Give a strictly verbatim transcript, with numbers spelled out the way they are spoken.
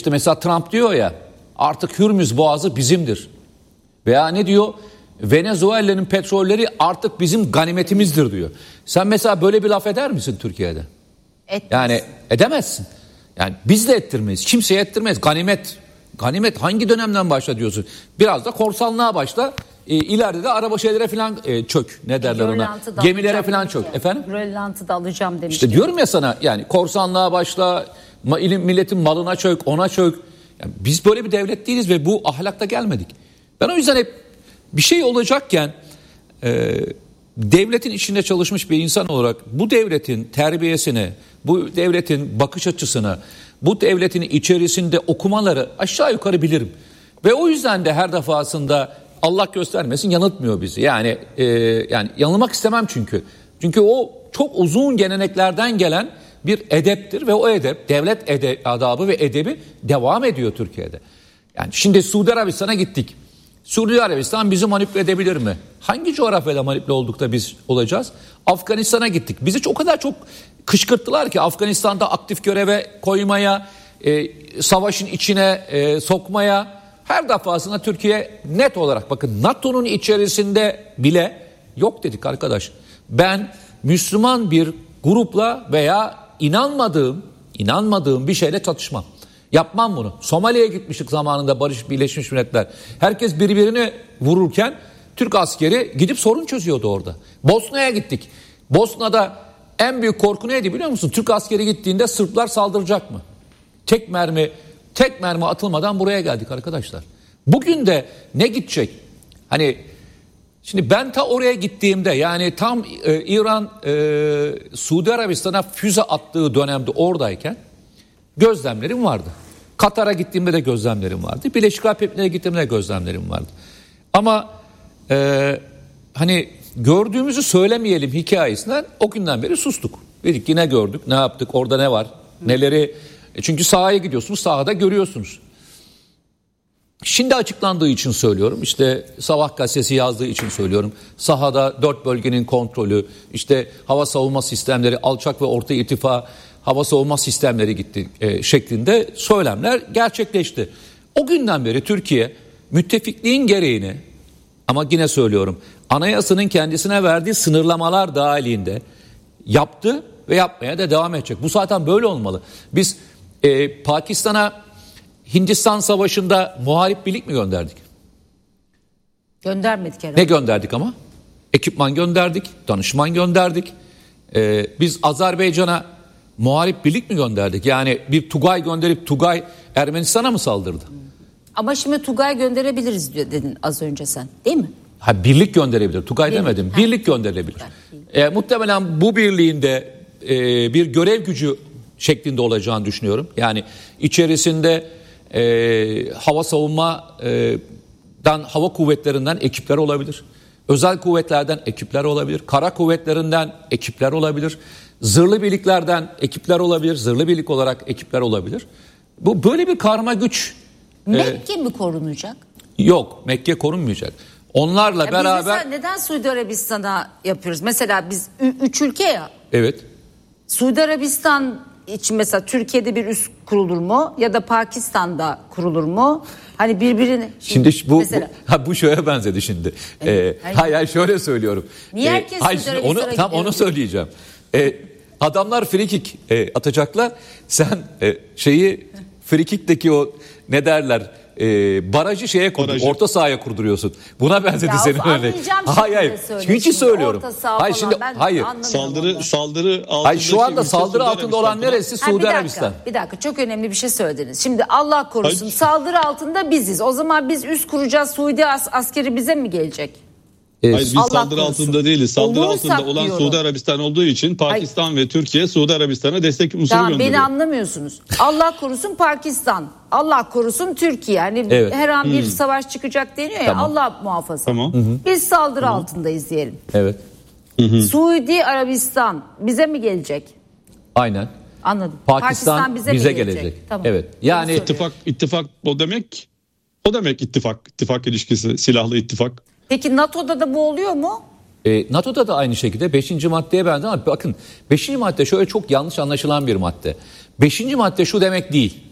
İşte mesela Trump diyor ya, artık Hürmüz Boğazı bizimdir. Veya ne diyor? Venezuela'nın petrolleri artık bizim ganimetimizdir diyor. Sen mesela böyle bir laf eder misin Türkiye'de? Etmez. Yani edemezsin. Yani biz de ettirmeyiz. Kimseye ettirmeyiz. Ganimet. Ganimet hangi dönemden başla diyorsun? Biraz da korsanlığa başla. E, ileride de araba şeylere falan e, çök. Ne derler ona? Gemilere falan çök. Ya. Efendim? Rölantıda alacağım demiştim. İşte diyorum ya sana, yani korsanlığa başla, milletin malına çök, ona çök. Yani biz böyle bir devlet değiliz ve bu ahlakta gelmedik. Ben o yüzden hep bir şey olacakken e, devletin içinde çalışmış bir insan olarak bu devletin terbiyesine, bu devletin bakış açısına, bu devletin içerisinde okumaları aşağı yukarı bilirim. Ve o yüzden de her defasında Allah göstermesin yanıltmıyor bizi. Yani e, yani yanılmak istemem çünkü. Çünkü o çok uzun geleneklerden gelen bir edeptir ve o edep, devlet edep, adabı ve edebi devam ediyor Türkiye'de. Yani şimdi Suudi Arabistan'a gittik. Suudi Arabistan bizi manipüle edebilir mi? Hangi coğrafyada manipüle olduk da biz olacağız? Afganistan'a gittik. Bizi o kadar çok kışkırttılar ki Afganistan'da aktif göreve koymaya, e, savaşın içine e, sokmaya, her defasında Türkiye net olarak, bakın NATO'nun içerisinde bile yok dedik arkadaş. Ben Müslüman bir grupla veya inanmadığım, inanmadığım bir şeyle çatışmam. Yapmam bunu. Somali'ye gitmiştik zamanında Barış Birleşmiş Milletler. Herkes birbirini vururken Türk askeri gidip sorun çözüyordu orada. Bosna'ya gittik. Bosna'da en büyük korku neydi biliyor musun? Türk askeri gittiğinde Sırplar saldıracak mı? Tek mermi, tek mermi atılmadan buraya geldik arkadaşlar. Bugün de ne gidecek? Hani şimdi ben ta oraya gittiğimde, yani tam e, İran e, Suudi Arabistan'a füze attığı dönemde oradayken gözlemlerim vardı. Katar'a gittiğimde de gözlemlerim vardı. Birleşik Arap Emirlikleri'ne gittiğimde de gözlemlerim vardı. Ama e, hani gördüğümüzü söylemeyelim hikayesinden o günden beri sustuk. Dedik ki ne gördük, ne yaptık, orada ne var, neleri. E çünkü sahaya gidiyorsunuz, sahada görüyorsunuz. Şimdi açıklandığı için söylüyorum, işte Sabah gazetesi yazdığı için söylüyorum. Sahada dört bölgenin kontrolü, işte hava savunma sistemleri, alçak ve orta irtifa hava savunma sistemleri gitti e, şeklinde söylemler gerçekleşti. O günden beri Türkiye müttefikliğin gereğini, ama yine söylüyorum, anayasanın kendisine verdiği sınırlamalar dahilinde yaptı ve yapmaya da devam edecek. Bu zaten böyle olmalı. Biz e, Pakistan'a Hindistan Savaşı'nda muharip birlik mi gönderdik? Göndermedik herhalde. Ne gönderdik ama? Ekipman gönderdik, danışman gönderdik. Ee, biz Azerbaycan'a muharip birlik mi gönderdik? Yani bir Tugay gönderip Tugay Ermenistan'a mı saldırdı? Ama şimdi Tugay gönderebiliriz dedin az önce sen, değil mi? Ha, birlik gönderebilir. Tugay birlik. demedim. Ha. Birlik gönderilebilir. E, muhtemelen bu birliğinde e, bir görev gücü şeklinde olacağını düşünüyorum. Yani içerisinde e, hava savunmadan, hava kuvvetlerinden ekipler olabilir. Özel kuvvetlerden ekipler olabilir. Kara kuvvetlerinden ekipler olabilir. Zırhlı birliklerden ekipler olabilir. Zırhlı birlik olarak ekipler olabilir. Bu böyle bir karma güç. Mekke e, mi korunacak? Yok, Mekke korunmayacak. Onlarla ya beraber... Biz neden Suudi Arabistan'a yapıyoruz? Mesela biz üç ülke ya. Evet. Suudi Arabistan için mesela Türkiye'de bir üs kurulur mu? Ya da Pakistan'da kurulur mu? Hani birbirini... Şimdi, şimdi bu, mesela, bu, ha, bu şöyle benzedi şimdi. Evet, ee, hayır, hayır şöyle söylüyorum. Niye herkes ee, hayır, Suudi Arabistan'a onu, tam onu söyleyeceğim. Ee, adamlar frikik e, atacaklar. Sen e, şeyi frikikteki o ne derler... Ee, barajı şeye kurdur, barajı. Orta sahaya kurduruyorsun. Buna benzedi ya senin örnek. Hayır hayır. Hiç söylüyorum. Hayır şimdi hayır. Saldırı saldırı hayır şu anda saldırı altında olan neresi? Suudi ha, bir Arabistan. Dakika, bir dakika çok önemli bir şey söylediniz. Şimdi Allah korusun hayır. Saldırı altında biziz. O zaman biz üst kuracağız. Suudi as- askeri bize mi gelecek? Evet. Hayır, biz Allah saldırı korusun. Altında değiliz. Saldırı Olursak altında olan diyorum. Suudi Arabistan olduğu için Pakistan Hayır. ve Türkiye Suudi Arabistan'a destek unsuru tamam, gönderiyor. Beni anlamıyorsunuz. Allah korusun Pakistan. Allah korusun Türkiye. Hani evet. her an bir hmm. savaş çıkacak deniyor ya. Tamam. Allah muhafaza. Tamam. Hı hı. Biz saldırı hı hı. altındayız diyelim. Evet. Hı hı. Suudi Arabistan bize mi gelecek? Aynen. Anladım. Pakistan, Pakistan bize, bize gelecek. gelecek. Tamam. Evet. Yani ittifak ittifak o demek. O demek ittifak, ittifak ilişkisi, silahlı ittifak. Peki NATO'da da bu oluyor mu? E, NATO'da da aynı şekilde beşinci maddeye benzer ama bakın beşinci madde şöyle çok yanlış anlaşılan bir madde. beşinci madde şu demek değil.